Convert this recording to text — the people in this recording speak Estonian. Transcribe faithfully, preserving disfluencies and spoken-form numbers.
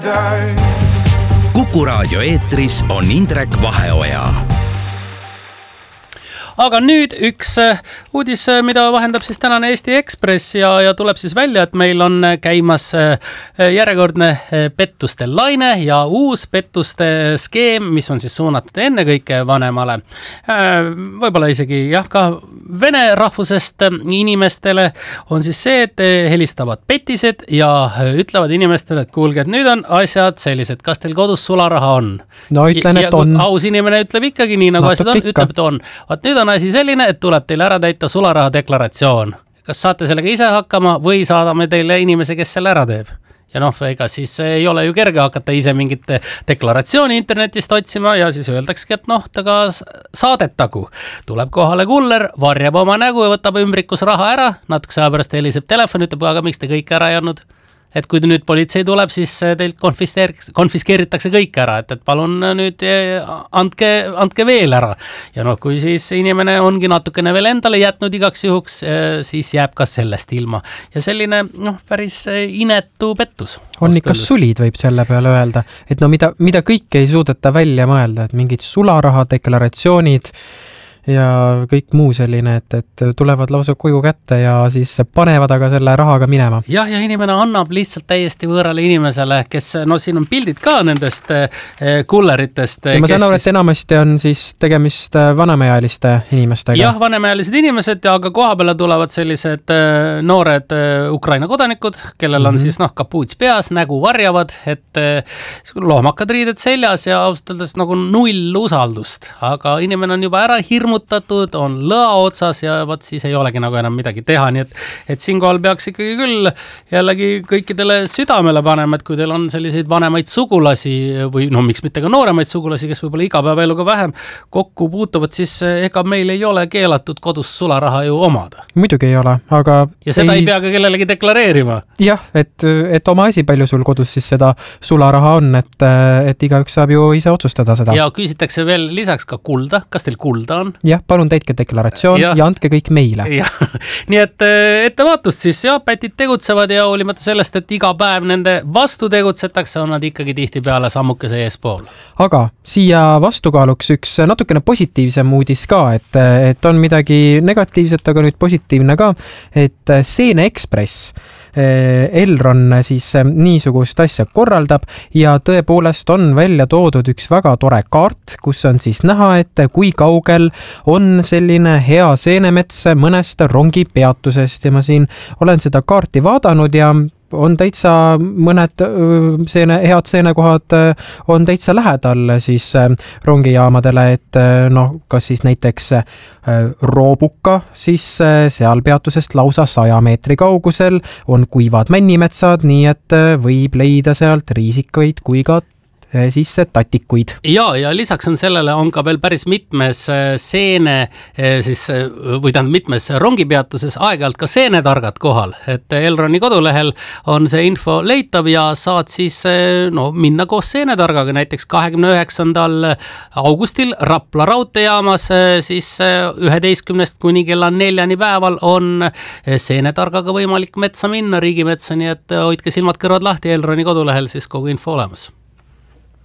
Kuku Raadio eetris on Indrek Vaheoja. Aga nüüd üks uudis, mida vahendab siis tänane Eesti Ekspress ja, ja tuleb siis välja, et meil on käimas järjekordne pettuste laine ja uus pettuste skeem, mis on siis suunatud ennekõike vanemale. Võib-olla isegi jah, ka vene rahvusest inimestele on siis see, et helistavad petised ja ütlevad inimestele, et kuulge, et nüüd on asjad sellised, kas teil kodus sularaha on? No ütlen, et on. Aus inimene ütleb ikkagi nii, nagu asjad on, ütleb, et on. Vaat nüüd on asi selline, et tuleb teil ära täita sularaha deklaratsioon. Kas saate sellega ise hakkama või saadame teile inimese, kes selle ära teeb? Ja noh, ega siis ei ole ju kerge hakata ise mingit deklaratsiooni internetist otsima ja siis öeldaksegi, et noh, taga saadetagu. Tuleb kohale kuller, varjab oma nägu ja võtab ümbrikus raha ära, natukese aja pärast heliseb telefon, ütleb, aga miks te kõik ära ei andnud? Et kui nüüd politsei tuleb, siis teilt konfiskeeritakse kõik ära, et, et palun nüüd andke, andke veel ära. Ja noh, kui siis inimene ongi natukene veel endale jätnud igaks juhuks, siis jääb ka sellest ilma. Ja selline noh, päris inetu pettus. On ikka sulid, võib selle peale öelda. Et no mida, mida kõike ei suudeta välja mõelda, et mingid sularaha deklaratsioonid ja kõik muu selline, et, et tulevad lausa koju kätte ja siis panevad aga selle rahaga minema. Jah, ja inimene annab lihtsalt täiesti võõrale inimesele, kes, no siin on pildid ka nendest kulleritest. Ja ma saan aru, et enamasti on siis tegemist vanemaealiste inimestega. Jah, vanemaealised inimesed, aga koha peale tulevad sellised noored Ukraina kodanikud, kellel on mm-hmm. siis noh, kapuuts peas, nägu varjavad, et loomakad riided seljas ja austaldes nagu null usaldust, aga inimene on juba ära hirmu mutatud, on lõa otsas ja võt siis ei olegi nagu enam midagi teha, nii et, et siinkohal peaks ikkagi küll jällegi kõikidele südamele panema, et kui teil on selliseid vanemaid sugulasi või no miks mitte ka nooremaid sugulasi, kes võib-olla igapäevaeluga vähem kokku puutuvad, siis ega meil ei ole keelatud kodus sularaha ju omada. Muidugi ei ole, aga ja seda ei, ei pea ka kellelegi deklareerima. Jah, et, et oma asi palju sul kodus siis seda sularaha on, et, et igaüks saab ju ise otsustada seda. Ja küsitakse veel lisaks ka kulda, kas teil kulda on? Jah, palun täitke deklaratsioon ja, ja andke kõik meile. Nii et ettevaatust siis, jah, pätid tegutsevad ja hoolimata sellest, et iga päev nende vastu tegutsetakse, on nad ikkagi tihtipeale sammukese eespool. Aga siia vastukaaluks üks natukene positiivsem uudis ka, et, et on midagi negatiivset, aga nüüd positiivne ka, et Seene Ekspress Elron siis niisugust asja korraldab ja tõepoolest on välja toodud üks väga tore kaart, kus on siis näha, et kui kaugel on selline hea seenemets mõnest rongipeatusest ja ma siin olen seda kaarti vaadanud ja on täitsa mõned seene, head seenekohad on täitsa lähedal siis rongijaamadele, et noh, kas siis näiteks Roobuka, siis seal peatusest lausa saja meetri kaugusel on kuivad männimetsad, nii et võib leida sealt riisikaid kui ka siis tatikuid. Ja, ja lisaks on sellele on ka veel päris mitmes seene, siis, või tähendab mitmes rongipeatuses aeg-ajalt ka seenetargad kohal, et Elroni kodulehel on see info leitav ja saad siis no, minna koos seenetargaga näiteks kahekümne üheksandal augustil Rapla raudteejaamas siis üheteistkümnest kuni kella neljani päeval on seenetargaga võimalik metsa minna, riigimetsa, nii et hoidke silmad kõrvad lahti, Elroni kodulehel siis kogu info olemas.